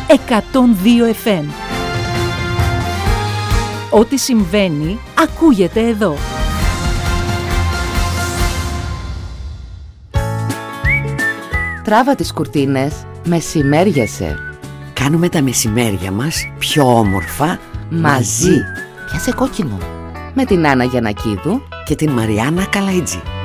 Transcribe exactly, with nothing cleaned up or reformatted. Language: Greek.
εκατόν δύο εφ εμ. Ό,τι συμβαίνει, ακούγεται εδώ. Τράβα τις κουρτίνες, μεσημέριασε. Κάνουμε τα μεσημέρια μας πιο όμορφα μαζί. Πιάσε κόκκινο. Με την Άννα Γιαννακίδου και την Μαριάννα Καλαϊτζή.